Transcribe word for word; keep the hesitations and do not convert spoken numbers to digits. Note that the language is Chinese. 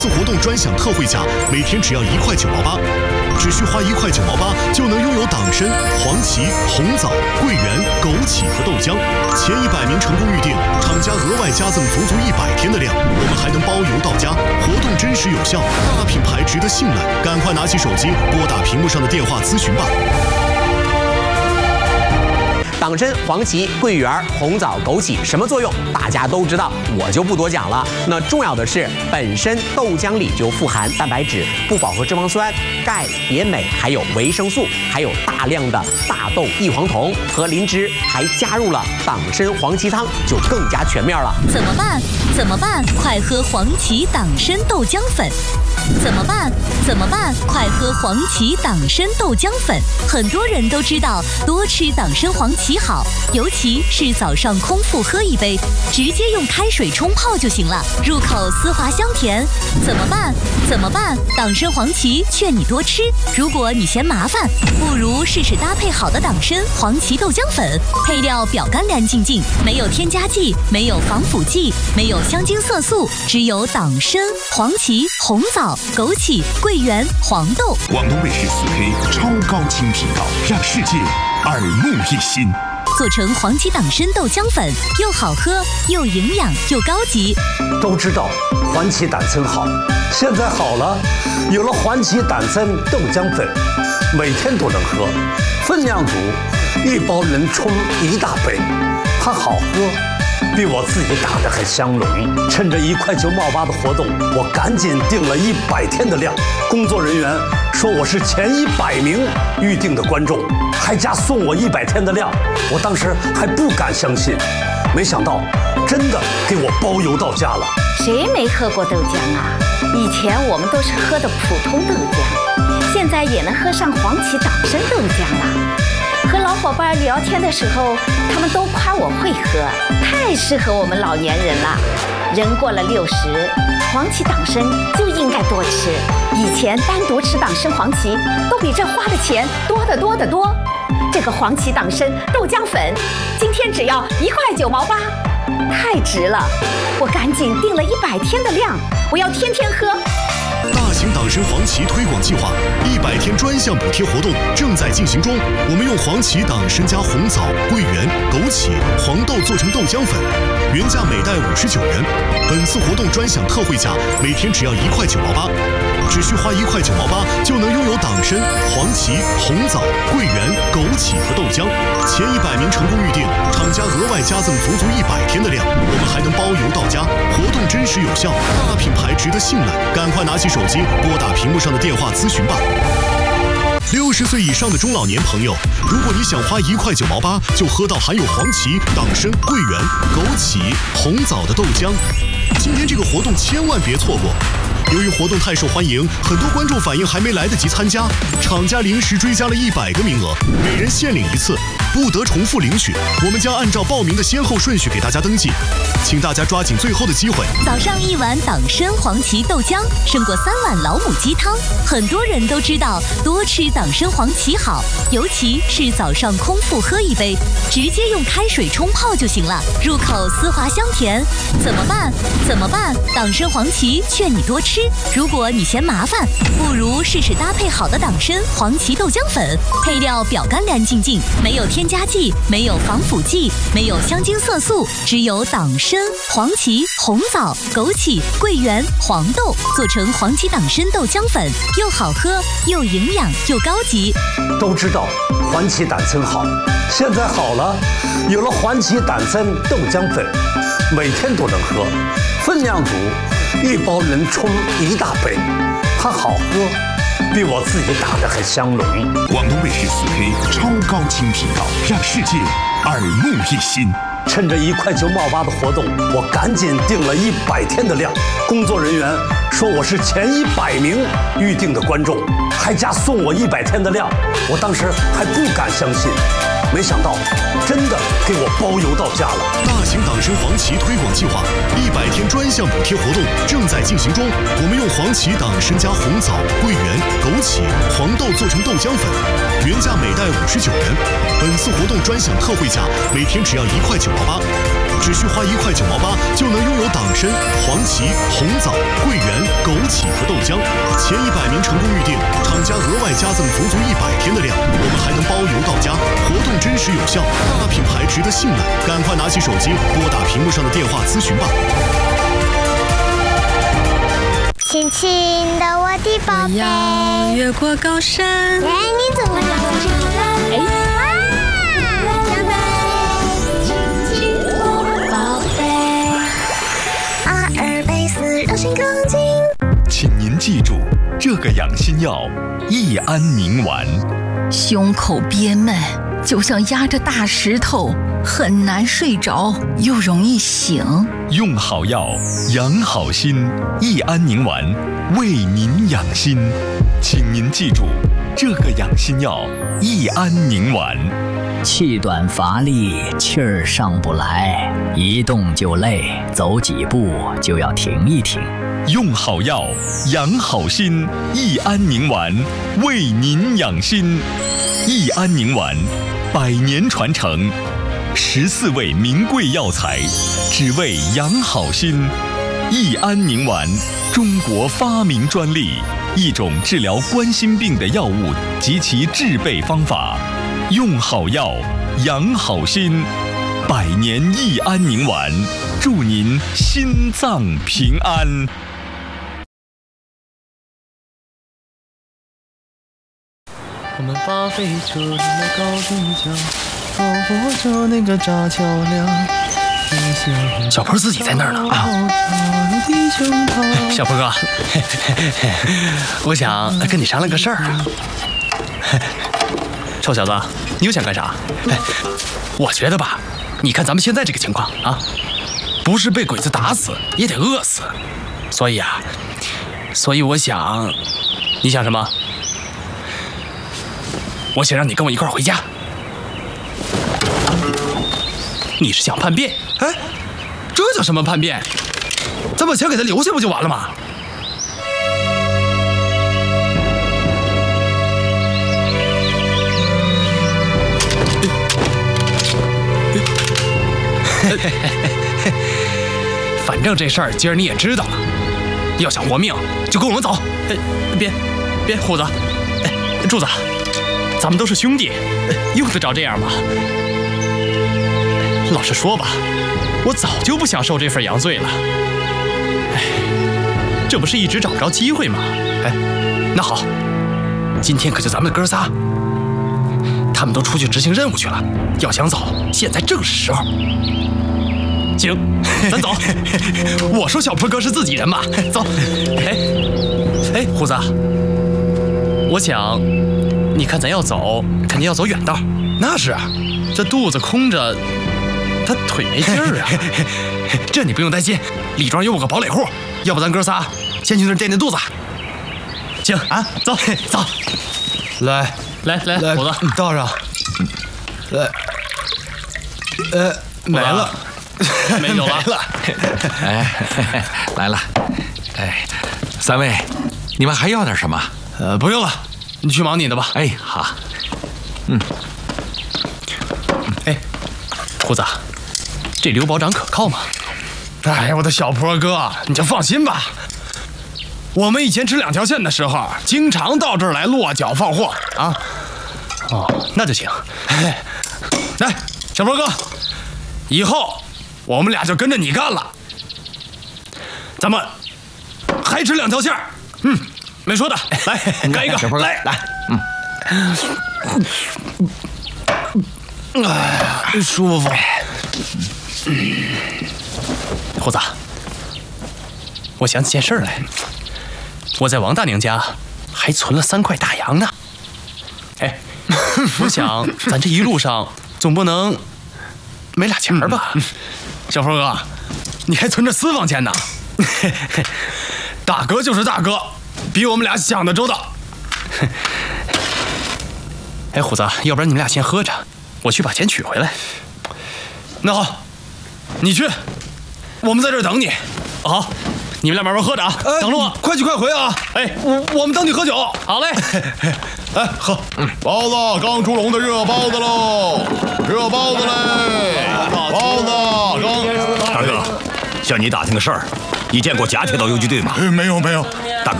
次活动专享特惠价，每天只要一块九毛八，只需花一块九毛八就能拥有党参、黄芪、红枣、桂圆、枸杞和豆浆。前一百名成功预定，厂家额外加赠足足一百天的量，我们还能包邮到家。活动真实有效，大品牌值得信赖，赶快拿起手机拨打屏幕上的电话咨询吧。 党参、黄芪、桂圆、红枣、枸杞什么作用？大家都知道，我就不多讲了。那重要的是，本身豆浆里就富含蛋白质、不饱和脂肪酸、钙、碘镁，还有维生素，还有大量的大豆异黄酮和磷脂，还加入了党参黄芪汤，就更加全面了。 怎么办？怎么办？快喝黄芪党参豆浆粉。 怎么办？怎么办？快喝黄芪党参豆浆粉。很多人都知道，多吃党参黄芪好，尤其是早上空腹喝一杯，直接用开水冲泡就行了，入口丝滑香甜。怎么办？怎么办？党参黄芪劝你多吃。如果你嫌麻烦，不如试试搭配好的党参黄芪豆浆粉，配料表干干净净，没有添加剂，没有防腐剂，没有香精色素，只有党参、黄芪、红枣。 枸杞、桂圆、黄豆。 广东卫视四 K 超高清频道，让世界耳目一新。 做成黄芪党参豆浆粉，又好喝，又营养，又高级。 都知道黄芪党参好，现在好了，有了黄芪党参豆浆粉，每天都能喝，分量足，一包能冲一大杯，它好喝。 比我自己打的还香浓。趁着一块九毛八的活动，我赶紧订了一百天的量。工作人员说我是前一百名预定的观众，还加送我一百天的量。我当时还不敢相信，没想到真的给我包邮到家了。 谁没喝过豆浆啊？以前我们都是喝的普通豆浆，现在也能喝上黄芪党参豆浆了。 和老伙伴聊天的时候，他们都夸我会喝，太适合我们老年人了。人过了六十，黄芪党参就应该多吃。以前单独吃党参黄芪，都比这花的钱多得多得多。这个黄芪党参豆浆粉，今天只要一块九毛八，太值了！我赶紧订了一百天的量，我要天天喝。 大型党参黄芪推广计划一百天专项补贴活动正在进行中。我们用黄芪、党参加红枣、桂圆、枸杞、黄豆做成豆浆粉，原价每袋五十九元。本次活动专享特惠价，每天只要一块九毛八，只需花一块九毛八就能拥有党参、黄芪、红枣、桂圆、枸杞和豆浆。前一百名成功预定，厂家额外加赠足足一百天的量，我们还能包邮到家。活动真实有效，大品牌值得信赖，赶快拿起手机拨打屏幕上的电话咨询吧。六十岁以上的中老年朋友，如果你想花一块九毛八就喝到含有黄芪、党参、桂圆、枸杞、红枣的豆浆，今天这个活动千万别错过。由于活动太受欢迎，很多观众反映还没来得及参加，厂家临时追加了一百个名额，每人限领一次，不得重复领取。我们将按照报名的先后顺序给大家登记，请大家抓紧最后的机会。 早上一碗党参黄芪豆浆，胜过三碗老母鸡汤。很多人都知道，多吃党参黄芪好，尤其是早上空腹喝一杯，直接用开水冲泡就行了，入口丝滑香甜。怎么办？怎么办？党参黄芪劝你多吃。如果你嫌麻烦，不如试试搭配好的党参黄芪豆浆粉，配料表干干净净，没有添加剂，没有防腐剂，没有香精色素，只有党参、黄芪、红枣、枸杞、桂圆、黄豆做成黄芪党参豆浆粉，又好喝，又营养，又高级。 都知道黄芪党参好，现在好了，有了黄芪党参豆浆粉，每天都能喝，分量足。 一包能冲一大杯，它好喝，比我自己打的还香浓。 广东卫视四 K 超高清频道，让世界耳目一新。 趁着一块九毛八的活动，我赶紧订了一百天的量。工作人员说我是前一百名预定的观众，还加送我一百天的量。我当时还不敢相信， 没想到真的给我包邮到家了。 大型党参黄芪推广计划一百天专项补贴活动正在进行中。我们用黄芪党参加红枣、桂圆、枸杞、黄豆做成豆浆粉，原价每袋五十九元。本次活动专享特惠价，每天只要一块九毛八，只需花一块九毛八就能拥有党参、黄芪、红枣、桂圆、枸杞和豆浆。前一百名成功预定，厂家额外加赠足足一百天的量，我们还能包邮到家。活动真实有效，大品牌值得信赖，赶快拿起手机拨打屏幕上的电话咨询吧。 亲亲的我的宝贝， 我要越过高山。 哎，你怎么了？哎，哇，长大亲亲我的宝贝，阿尔卑斯热性更劲。 请您记住这个养心药益安宁丸。 胸口憋闷，就像压着大石头，很难睡着，又容易醒。 用好药，养好心，益安宁丸为您养心。请您记住这个养心药益安宁丸。 气短乏力，气儿上不来，一动就累，走几步就要停一停。 用好药，养好心，益安宁丸为您养心。益安宁丸，百年传承，十四味名贵药材，只为养好心。益安宁丸，中国发明专利，一种治疗冠心病的药物及其制备方法。用好药，养好心，百年益安宁丸，祝您心脏平安。 我们把飞车扔到高地上，走过着那个炸桥梁。 小坡自己在那儿呢啊！小坡哥，我想跟你商量个事儿啊。臭小子，你又想干啥？我觉得吧，你看咱们现在这个情况啊，不是被鬼子打死，也得饿死。所以啊，所以我想，你想什么？我想让你跟我一块儿回家。你是想叛变？哎，这叫什么叛变？咱把钱给他留下不就完了吗？反正这事儿今儿你也知道了，要想活命就跟我们走。哎，别别，虎子，哎，柱子，咱们都是兄弟，用得着这样吗？老实说吧，我早就不想受这份洋罪了。哎，这不是一直找不着机会吗？哎，那好，今天可就咱们哥仨，他们都出去执行任务去了，要想走，现在正是时候。行，咱走。我说小坡哥是自己人嘛，走。哎，哎，虎子，我想，你看咱要走，肯定要走远道。那是啊，这肚子空着。他腿没劲儿啊，这你不用担心，李庄有我个堡垒户，要不咱哥仨先去那儿垫垫肚子。行啊，走走， 来来来，虎子倒上，来，呃，没了， 没有了， 哎，来了，哎，三位，你们还要点什么？ 呃，不用了，你去忙你的吧。 哎，好，嗯， 哎，虎子。这刘保长可靠吗？ 哎呀，我的小坡哥，你就放心吧。我们以前吃两条线的时候，经常到这儿来落脚放货啊。 哦，那就行。 哎，来，小坡哥，以后我们俩就跟着你干了。咱们还吃两条线，嗯，没说的。来，干一个， 小坡哥， 来来， 嗯，哎，舒服。 虎子，我想起件事来，我在王大娘家还存了三块大洋呢。哎，我想咱这一路上总不能没俩钱吧？ 小峰哥，你还存着私房钱呢？大哥就是大哥，比我们俩想的周到。 哎，虎子，要不然你们俩先喝着， 我去把钱取回来。那好，你去，我们在这儿等你。好，你们俩慢慢喝着啊，等着我， 快去快回啊！ 哎，我我们等你喝酒。好嘞， 来喝。 嗯，包子刚出笼的热包子喽，热包子嘞，包子刚。 大哥，向你打听个事儿，你见过甲铁道游击队吗？ 没有没有。 大哥。